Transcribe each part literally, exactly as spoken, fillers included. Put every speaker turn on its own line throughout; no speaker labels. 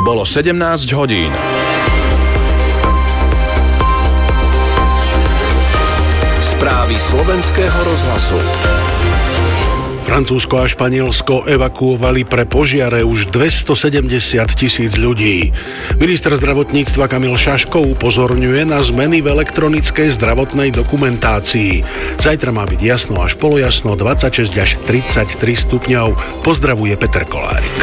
Bolo sedemnásť hodín. Správy slovenského rozhlasu.
Francúzsko a Španielsko evakuovali pre požiare už dvestosedemdesiat tisíc ľudí. Minister zdravotníctva Kamil Šaško upozorňuje na zmeny v elektronickej zdravotnej dokumentácii. Zajtra má byť jasno až polojasno, dvadsaťšesť až tridsaťtri stupňov. Pozdravuje Peter Kolárik.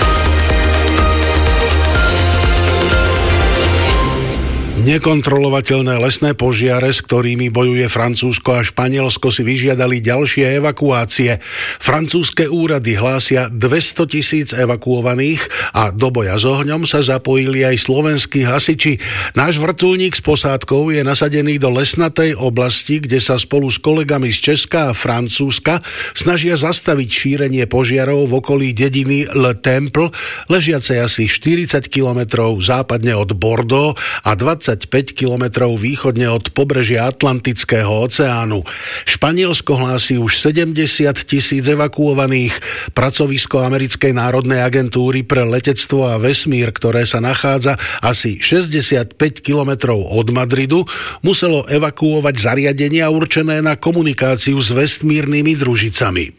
Nekontrolovateľné lesné požiare, s ktorými bojuje Francúzsko a Španielsko, si vyžiadali ďalšie evakuácie. Francúzske úrady hlásia dvestotisíc evakuovaných a do boja s ohňom sa zapojili aj slovenskí hasiči. Náš vrtuľník s posádkou je nasadený do lesnatej oblasti, kde sa spolu s kolegami z Česka a Francúzska snažia zastaviť šírenie požiarov v okolí dediny Le Temple, ležiacej asi štyridsať kilometrov západne od Bordeaux a dvadsaťpäť kilometrov východne od pobrežia Atlantického oceánu. Španielsko hlási už sedemdesiat tisíc evakuovaných. Pracovisko Americkej národnej agentúry pre letectvo a vesmír, ktoré sa nachádza asi šesťdesiatpäť kilometrov od Madridu, muselo evakuovať zariadenia určené na komunikáciu s vesmírnymi družicami.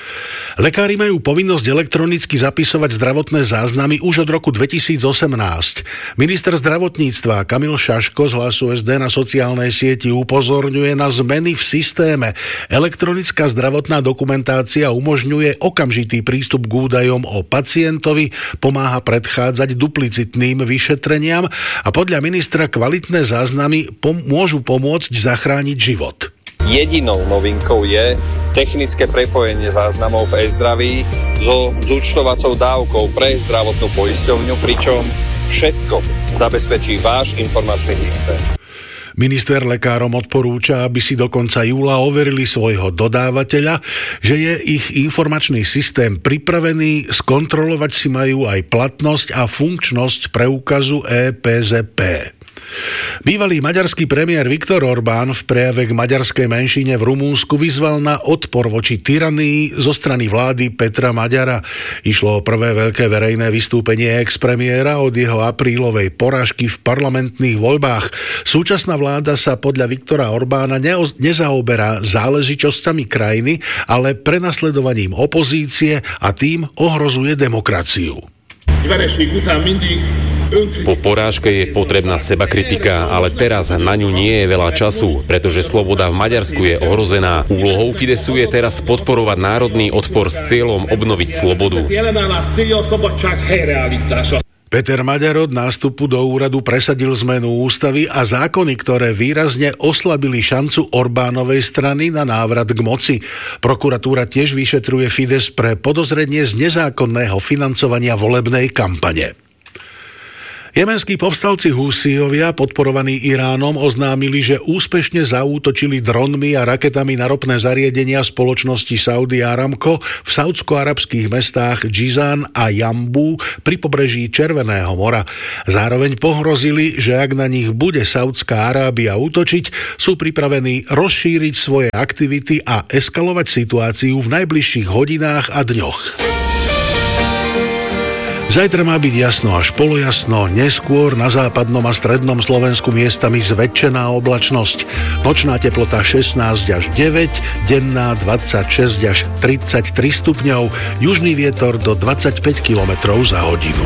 Lekári majú povinnosť elektronicky zapisovať zdravotné záznamy už od roku dvetisícosemnásť. Minister zdravotníctva Kamil Šaško z Hlasu es dé na sociálnej sieti upozorňuje na zmeny v systéme. Elektronická zdravotná dokumentácia umožňuje okamžitý prístup k údajom o pacientovi, pomáha predchádzať duplicitným vyšetreniam a podľa ministra kvalitné záznamy pom- môžu pomôcť zachrániť život.
Jedinou novinkou je technické prepojenie záznamov v e-zdraví so zúčtovacou dávkou pre zdravotnú poisťovňu, pričom všetko zabezpečí váš informačný systém.
Minister lekárom odporúča, aby si do konca júla overili svojho dodávateľa, že je ich informačný systém pripravený, skontrolovať si majú aj platnosť a funkčnosť preukazu é pé zet pé. Bývalý maďarský premiér Viktor Orbán v prejave k maďarskej menšine v Rumúnsku vyzval na odpor voči tyranii zo strany vlády Petra Maďara. Išlo o prvé veľké verejné vystúpenie ex-premiéra od jeho aprílovej porážky v parlamentných voľbách. Súčasná vláda sa podľa Viktora Orbána ne- nezaoberá záležitosťami krajiny, ale prenasledovaním opozície a tým ohrozuje demokraciu.
Po porážke je potrebná sebakritika, ale teraz na ňu nie je veľa času, pretože sloboda v Maďarsku je ohrozená. Úlohou Fidesu je teraz podporovať národný odpor s cieľom obnoviť slobodu.
Peter Maďar od nástupu do úradu presadil zmenu ústavy a zákony, ktoré výrazne oslabili šancu Orbánovej strany na návrat k moci. Prokuratúra tiež vyšetruje Fides pre podozrenie z nezákonného financovania volebnej kampane. Jemenskí povstalci Húsijovia, podporovaní Iránom, oznámili, že úspešne zaútočili dronmi a raketami na ropné zariadenia spoločnosti Saudi Aramco v saúdsko-arabských mestách Džizán a Jambu pri pobreží Červeného mora. Zároveň pohrozili, že ak na nich bude Saudská Arábia útočiť, sú pripravení rozšíriť svoje aktivity a eskalovať situáciu v najbližších hodinách a dňoch. Zajtra má byť jasno až polojasno, neskôr na západnom a strednom Slovensku miestami zväčšená oblačnosť. Nočná teplota šestnásť až deväť, denná dvadsaťšesť až tridsaťtri stupňov, južný vietor do dvadsaťpäť kilometrov za hodinu.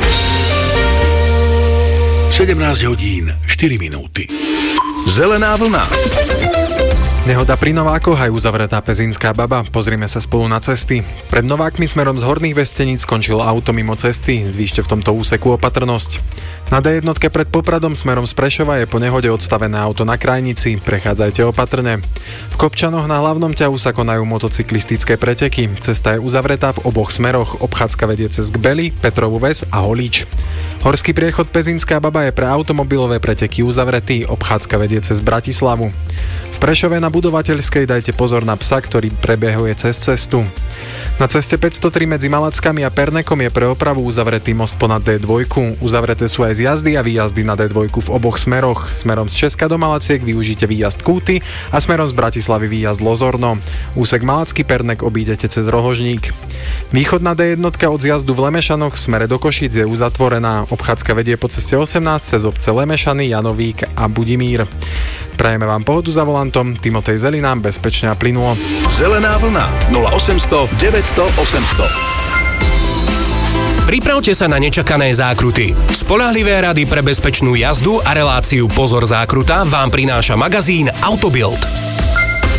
sedemnásť hodín, štyri minúty.
Zelená vlna.
Nehoda pri Novákoch aj uzavretá Pezinská Baba. Pozrime sa spolu na cesty. Pred Novákmi smerom z Horných Vesteníc skončilo auto mimo cesty. Zvýšte v tomto úseku opatrnosť. Na dé jedna pred Popradom smerom z Prešova je po nehode odstavené auto na krajnici. Prechádzajte opatrne. V Kopčanoch na hlavnom ťahu sa konajú motocyklistické preteky. Cesta je uzavretá v oboch smeroch. Obchádzka vedie cez Gbely, Petrovú Ves a Holíč. Horský priechod Pezinská Baba je pre automobilové preteky uzavretý. Obchádzka vedie cez Bratislavu. V Prešove na Budovateľskej dajte pozor na psa, ktorý prebehuje cez cestu. Na ceste päťstotri medzi Malackami a Pernekom je pre opravu uzavretý most ponad dé dva. Uzavreté sú aj zjazdy a výjazdy na dé dva v oboch smeroch. Smerom z Česka do Malaciek využite výjazd Kúty a smerom z Bratislavy výjazd Lozorno. Úsek Malacký Pernek obídete cez Rohožník. Východná dé jedna od zjazdu v Lemešanoch smere do Košíc je uzatvorená. Obchádzka vedie po ceste osemnásť cez obce Lemešany, Janovík a Budimír. Prajeme vám pohodu za volantom, Timotej Zelina, bezpečne a plynulo.
Zelená vlna nula osemsto deväťsto osemsto.
Pripravte sa na nečakané zákruty. Spoľahlivé rady pre bezpečnú jazdu a reláciu Pozor zákruta vám prináša magazín Autobild.